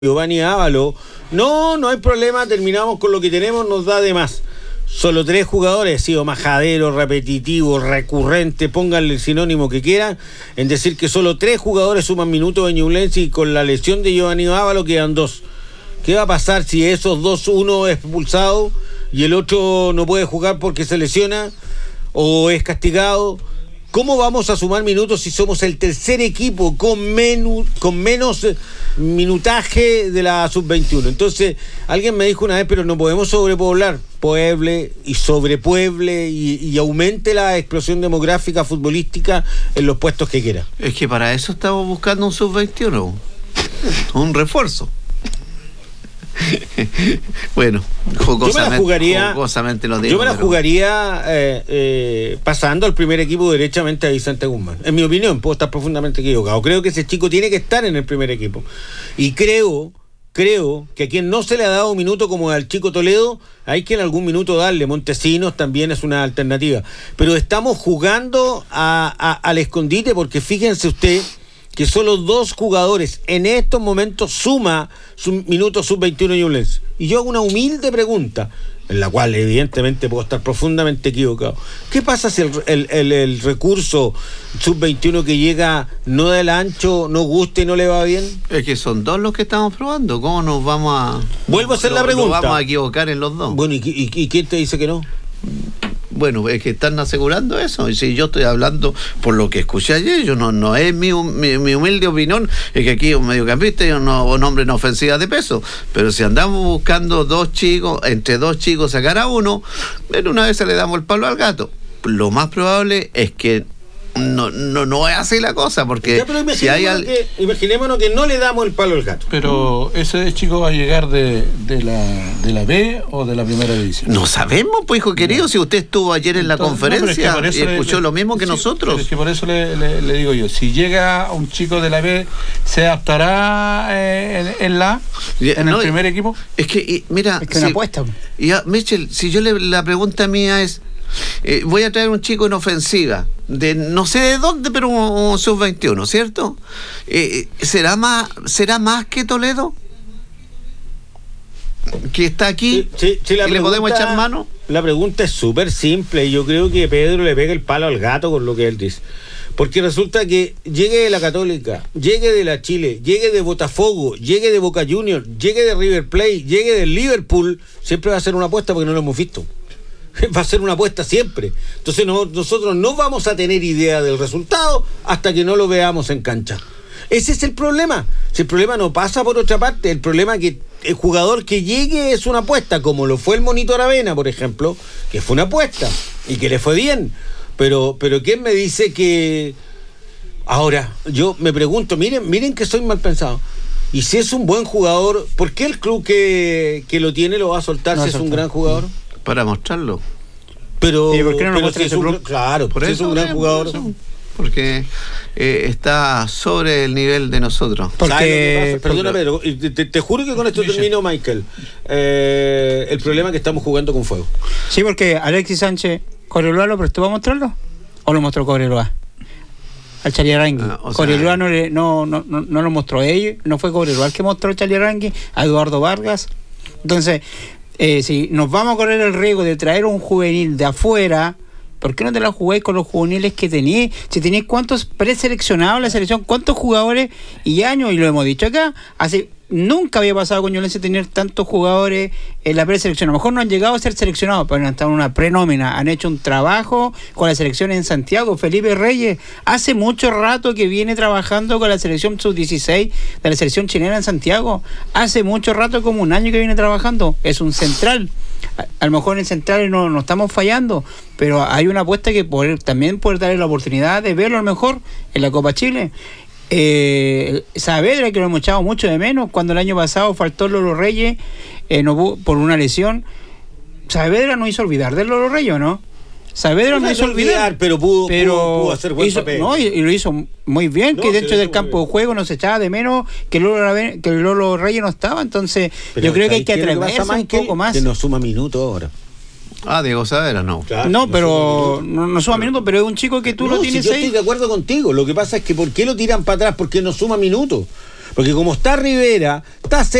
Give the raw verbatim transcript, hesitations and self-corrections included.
Giovanni Ávalo, no, no hay problema, terminamos con lo que tenemos, nos da de más. Solo tres jugadores, ha sido majadero, repetitivo, recurrente, pónganle el sinónimo que quieran, en decir que solo tres jugadores suman minutos en Ñublense y con la lesión de Giovanni Ávalo quedan dos. ¿Qué va a pasar si esos dos, uno es expulsado y el otro no puede jugar porque se lesiona o es castigado? ¿Cómo vamos a sumar minutos si somos el tercer equipo con, menú, con menos minutaje de la sub veintiuno? Entonces, alguien me dijo una vez, pero no podemos sobrepoblar. Pueble y sobrepueble y, y aumente la explosión demográfica futbolística en los puestos que quiera. Es que para eso estamos buscando un sub veintiuno, un refuerzo. Bueno, jocosamente, yo me la jugaría, jocosamente lo digo, yo me la pero... jugaría eh, eh, pasando al primer equipo derechamente a Vicente Guzmán. En mi opinión, puedo estar profundamente equivocado. Creo que ese chico tiene que estar en el primer equipo. Y creo, creo que a quien no se le ha dado un minuto como al chico Toledo, hay que en algún minuto darle. Montesinos también es una alternativa. Pero estamos jugando a, a, al escondite, porque fíjense usted que solo dos jugadores en estos momentos suma sus minutos sub veintiuno Ñublense. Y yo hago una humilde pregunta, en la cual evidentemente puedo estar profundamente equivocado. ¿Qué pasa si el, el, el, el recurso sub veintiuno que llega no da el ancho, no gusta y no le va bien? Es que son dos los que estamos probando. ¿Cómo nos vamos a... Vuelvo a hacer lo, la pregunta. Nos vamos a equivocar en los dos. Bueno, ¿y, y, y quién te dice que no? Bueno, es que están asegurando eso. Y si yo estoy hablando por lo que escuché ayer, yo no, no es mi, mi, mi humilde opinión, es que aquí un mediocampista y un, un hombre en ofensiva de peso. Pero si andamos buscando dos chicos, entre dos chicos sacar a uno, en una vez le damos el palo al gato. Lo más probable es que no no no es así la cosa, porque ya, pero si hay al... que, imaginémonos que no le damos el palo al gato. Pero ese chico va a llegar de, de la de la B o de la primera división. No sabemos, pues, hijo querido, no. Si usted estuvo ayer en la Entonces, conferencia no, es y escuchó le, lo mismo que sí, nosotros. Es que por eso le, le, le digo yo, si llega un chico de la B, ¿se adaptará eh, en, en la en no, el primer equipo? Es que, y, mira... Es que si, una apuesta. Ya, Michel, si yo le, la pregunta mía es... Eh, voy a traer un chico en ofensiva de no sé de dónde, pero un, un sub veintiuno, ¿cierto? Eh, ¿será más será más que Toledo? ¿Que está aquí? Sí, sí, sí, la ¿Y pregunta, le podemos echar mano? La pregunta es súper simple y yo creo que Pedro le pega el palo al gato con lo que él dice. Porque resulta que llegue de la Católica, llegue de la Chile, llegue de Botafogo, llegue de Boca Juniors, llegue de River Plate, llegue del Liverpool, siempre va a ser una apuesta porque no lo hemos visto. Va a ser una apuesta siempre. Entonces no, nosotros no vamos a tener idea del resultado hasta que no lo veamos en cancha. Ese es el problema. Si el problema no pasa por otra parte, el problema es que el jugador que llegue es una apuesta, como lo fue el Monito Aravena, por ejemplo, que fue una apuesta y que le fue bien. Pero, pero ¿quién me dice que... Ahora, yo me pregunto, miren, miren que soy mal pensado. Y si es un buen jugador, ¿por qué el club que, que lo tiene lo va a soltar no si es un gran jugador? Para mostrarlo. Pero, ¿y por qué no lo muestra si un, claro, por si eso, es un gran eh, jugador. Por porque eh, está sobre el nivel de nosotros. Porque, perdona, Pedro, te, te, te juro que con esto termino, Michael. Eh, el problema es que estamos jugando con fuego. Sí, porque Alexis Sánchez, Cobreloa lo prestó a mostrarlo. ¿O lo mostró Cobreloa? Al Chaliarangui. Ah, o sea, Cobreloa no, le, no, no, no, no lo mostró ellos, no fue Cobreloa el que mostró el Chaliarangui, a Eduardo Vargas. Entonces, eh, si nos vamos a correr el riesgo de traer un juvenil de afuera, ¿por qué no te la jugáis con los juveniles que teníais? Si tenéis cuántos preseleccionados en la selección, cuántos jugadores y años, y lo hemos dicho acá, hace nunca había pasado con Ñublense tener tantos jugadores en la preselección. A lo mejor no han llegado a ser seleccionados, pero han estado en una prenómina, han hecho un trabajo con la selección en Santiago. Felipe Reyes hace mucho rato que viene trabajando con la selección sub dieciséis de la selección chilena en Santiago. Hace mucho rato, como un año que viene trabajando. Es un central. A, a lo mejor en centrales no, no estamos fallando, pero hay una apuesta que poder, también poder darle la oportunidad de verlo a lo mejor en la Copa Chile. Eh, Saavedra, que lo hemos echado mucho de menos cuando el año pasado faltó Lolo Reyes eh, no, por una lesión. Saavedra no hizo olvidar del Lolo Reyes, ¿no? Saavedra no, no hizo olvidar, olvidar, pero pudo, pero pudo, pudo hacer buen hizo, papel. No, y, y lo hizo muy bien, no, que dentro del campo de juego no se echaba de menos que el Lolo, que el Lolo Reyes no estaba. Entonces pero yo creo que hay que atreverse un poco más. Que nos suma minutos ahora. Ah, Diego Saavedra, no. Claro, no, no, pero no, no suma minutos, pero es un chico que tú no, lo tienes si yo ahí. Estoy de acuerdo contigo. Lo que pasa es que ¿por qué lo tiran para atrás? Porque no suma minutos. Porque como está Rivera, está